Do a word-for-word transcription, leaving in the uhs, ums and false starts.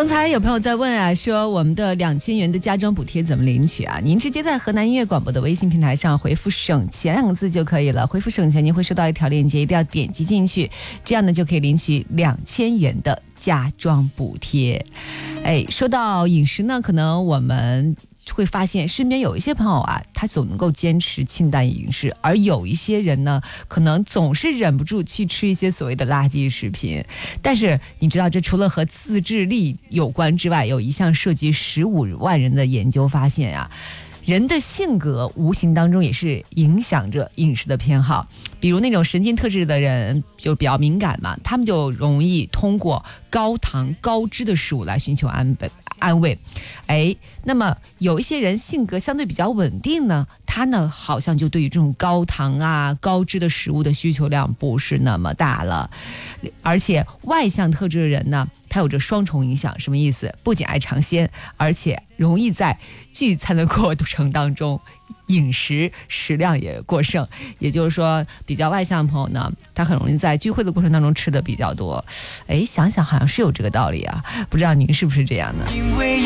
刚才有朋友在问啊，说我们的两千元的家装补贴怎么领取啊？您直接在河南音乐广播的微信平台上回复省钱两个字就可以了。回复省钱，您会收到一条链接，一定要点击进去，这样呢就可以领取两千元的家装补贴。哎，说到饮食呢，可能我们会发现身边有一些朋友啊，他总能够坚持清淡饮食，而有一些人呢，可能总是忍不住去吃一些所谓的垃圾食品。但是你知道，这除了和自制力有关之外，有一项涉及十五万人的研究发现啊，人的性格无形当中也是影响着饮食的偏好。比如那种神经特质的人就比较敏感嘛，他们就容易通过高糖高脂的食物来寻求安安慰。哎，那么有一些人性格相对比较稳定呢，他呢好像就对于这种高糖啊高脂的食物的需求量不是那么大了。而且外向特质的人呢，他有着双重影响。什么意思？不仅爱尝鲜，而且容易在聚餐的过程当中饮食食量也过剩。也就是说，比较外向的朋友呢，他很容易在聚会的过程当中吃的比较多。哎，想想好像是有这个道理啊，不知道您是不是这样呢？